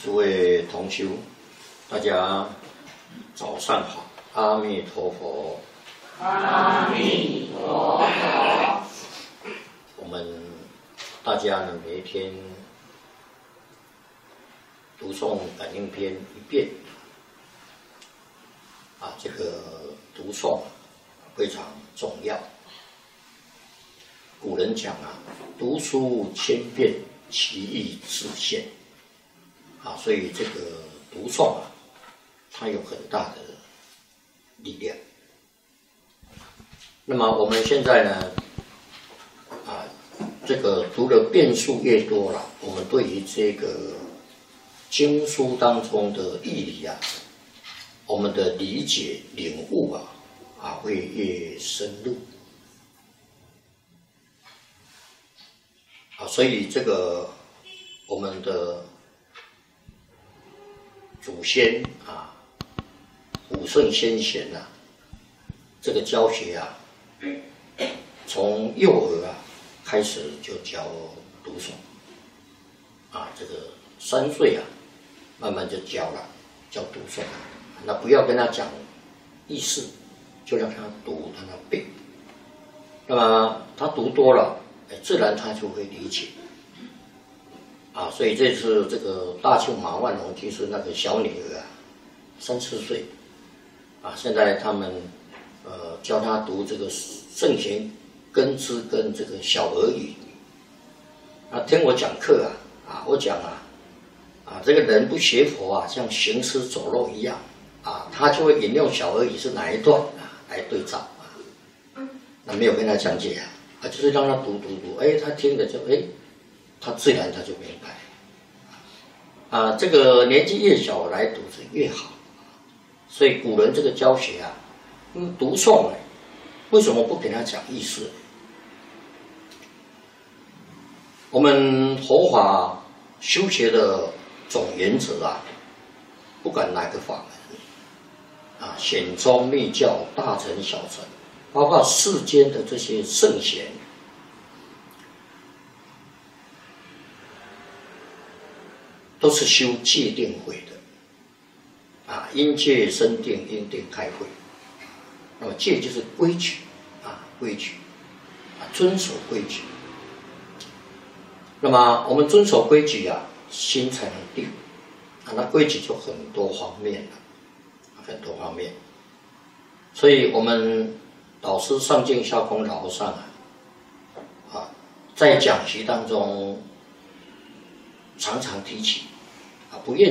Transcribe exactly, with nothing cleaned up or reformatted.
诸位同修，大家早上好，阿弥陀佛。 阿弥陀佛。 我们大家呢，每一天读诵感应篇一遍，啊，这个读诵非常重要。古人讲啊，读书千遍，其义自现。啊，所以这个读诵啊，它有很大的力量。那么我们现在呢，啊，这个读的遍数越多了，我们对于这个经书当中的义理啊，我们的理解领悟啊，啊会越深入。啊，所以这个我们的祖先啊，古圣先贤啊，这个教学啊，从幼儿啊开始就教读诵，啊，这个三岁啊，慢慢就教了，教读诵。那不要跟他讲意思，就让他读，让他背。那么他读多了，自然他就会理解。啊，所以这次这个大庆马万龙居士那个小女儿啊，三四岁，啊，现在他们呃教她读这个圣贤根知跟这个小儿语。啊，听我讲课啊，啊，我讲啊，啊，这个人不学佛啊，像行尸走肉一样，啊，他就会引用小儿语是哪一段啊来对照啊，那没有跟他讲解啊，啊，就是让他读读读，哎，他听了就哎。他自然他就明白，啊，这个年纪越小来读是越好，所以古人这个教学啊，嗯，读诵呢，为什么不给他讲意思？我们佛法修学的总原则啊，不管哪个法门，啊，显宗密教、大乘小乘，包括世间的这些圣贤。都是修戒定慧的，啊，因戒生定，因定开慧。那么戒就是规矩，啊，规矩，啊，遵守规矩。那么我们遵守规矩啊，心才能定，啊，那规矩就很多方面了，很多方面。所以我们导师上净下空老和尚啊，啊，在讲习当中常常提起。啊，不愿